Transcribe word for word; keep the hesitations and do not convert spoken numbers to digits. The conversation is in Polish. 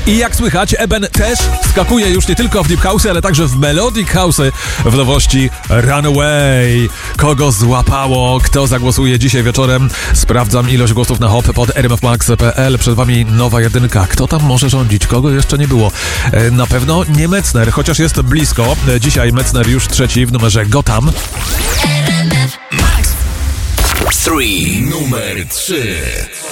I jak słychać, Eben też skakuje już nie tylko w Deep House, ale także w Melodic House w nowości Runaway. Kogo złapało? Kto zagłosuje dzisiaj wieczorem? Sprawdzam ilość głosów na hop pod r m f max kropka p l. Przed wami nowa jedynka. Kto tam może rządzić? Kogo jeszcze nie było? Na pewno nie Metzner, chociaż jest blisko. Dzisiaj Metzner już trzeci w numerze Gotham. Three, numer trzy.